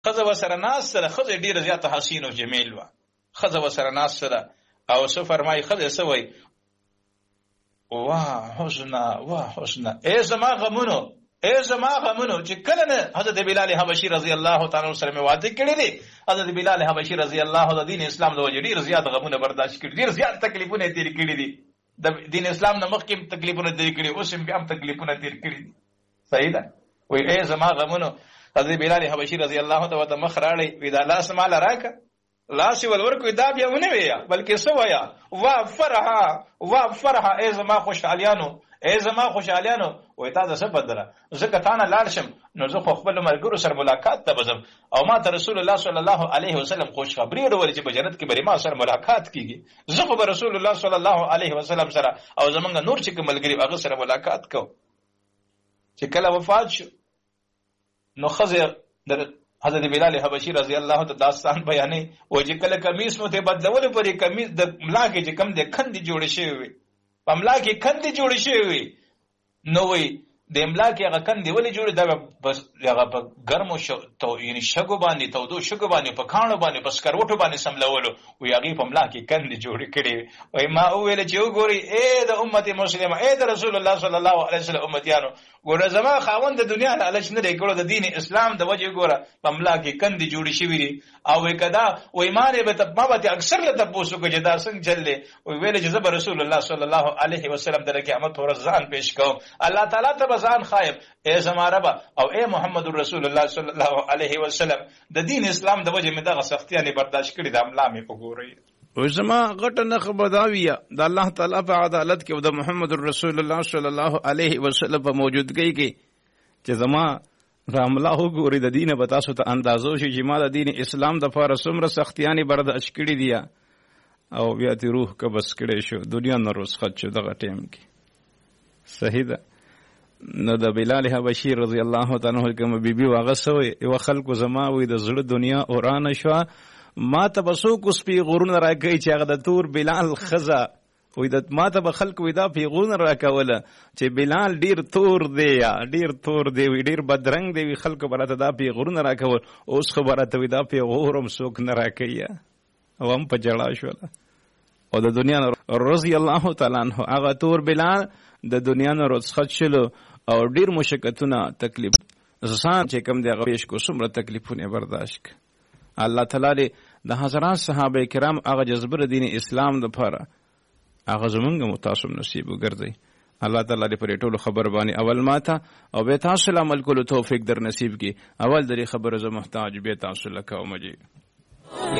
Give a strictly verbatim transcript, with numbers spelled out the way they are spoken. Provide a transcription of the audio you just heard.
ښځه ورسره ناسته ده، ښځه ډېره زیاته حسین او جمیل وه، ښځه ورسره ناسته ده او څه فرمایي ښځه څه وایي، واه حسنه واه حسنه، ای زما غمونو ای زما غمونو چې کله نه حضرت بلال حبشي رضی الله تعالی عنہ سره مې واده کړی دی. حضرت بلال حبشي رضی الله د دین اسلام د وجې ډېر زیات غمونه برداشت کړي، ډېر زیات تکلیفونه یې تېر کړي دي. د دین اسلام نه مخکې هم تکلیفونه تېر کړي، اوس هم هم تکلیفونه تېر کړي دي. صحیح ده. وایي ای زما غمونو. حضرت بلال حبشي رضی الله تعالی عنہ مخ راړی، وی دا لاس ماله راکه، لاس یې ول ورکړو، دا بیا ونه ویه بلکې څه وایه، وا فرحه وا فرحه، ای زما خوشحالیانو ای زما خوشحالیانو. وایي تا ته څه بدله، زه که تا نه لاړ شم نو زه خو خپلو ملګرو سره ملاقات ته به ځم او ما ته رسول الله صلی الله علیه وسلم خوشخبري راولي چې په جنت کې به ما سره ملاقات کېږي. زه خو به رسول الله صلی الله علیه وسلم سره او زمونږ نور چې کوم ملګري هغه سره ملاقات کوو. چې کله وفات شو نو ښځې د حضرت بلال حبشي رضی الله تعالی داستان بیانوي، وایي چې کله کمیس مو ته بدلولو پرې کمیس د ملا کې چې کم دی کندې جوړې شوې وي، په ملا کې کندې جوړې شوې وي، نو وایي د املا کې هغه کندې ولې جوړې، دا بس هغه په ګرمو یعنې شګو باندې، تودو شګو باندې، په کاڼو باندې، په سکروټو باندې سملولو. وایي هغې په ملا کې کندې جوړې کړې وي. وایي ما وویله چې وګورئ ای د امت مسلمه، ای د رسول الله صلی الله علیه وسلم امتیانو، ګوره زما خاوند د دنیا لالچ نه دی کړو، د دین اسلام د وجې ګوره په ملا کې کندې جوړې شوي دي. او وایي که دا وایي ما نه به ما به اکثر له تپوس وکړو چې دا څنګه چل دی. وایي ویلې چې زه به رسول الله صلی الله علیه وسلم د قیامت ورځ ځان پیش کوم، الله تعالی ته به ځان خایم، ای زما ربه او ای محمد رسول الله صلی الله علیه وسلم د دین اسلام د وجې مې دغه سختیانې برداشت کړي، د املا مې وګورئ. و زما غټه نښه به دا وي د الله تعالی په عدالت کې او د محمد رسول الله صلی الله علیه وسلم په موجودګۍ کې چې زما راملا وګوري د دینه به تاسو ته اندازو شي چې ما د دین اسلام دپاره څومره سختیانې برداشت کړي دي او بیا تې روح قبض کړی شو، دنیا نه رخصت شو دغه ټیم کې. صحیح ده. نو د بلال حبشي رضی الله تعالی عنہ کومه بیبي و هغه څه وایي، یوه خلکو زما وایي د زړه دنیا ورانه شوه، ما ته به څوک اوس پیغورونه راکوي چې هغه د تور بلال ښځه وایي ما ته به خلک وایي دا پیغورونه راکوله چې بلال ډېر تور دی یا ډېر تور دی وي، ډېر بدرنګ دی وي، خلکو به راته دا پیغورونه راکول. اوس خو به راته وایي دا پیغور هم څوک نه راکوي او هم په ژړا شوله. او د دنیا نه رضی الله تعالی عنه هغه تور بلال د دنیا نه رخصت شلو او ډېر مشقتونه تکلیف ځان چې کوم دی هغه پیش کو، څومره تکلیفونه برداشت کړه. الله تعالی د حضرات صحابه کرام هغه جذبه دین اسلام دپاره هغه زمونږ متاسم نصیب وګرځي. الله تعالی دې پر ټولو خبر باندې اول ماته او به تاسو له عمل کولو توفیق در نصیب کړي. اول دې خبره زه محتاج به تاسو لکه او مجي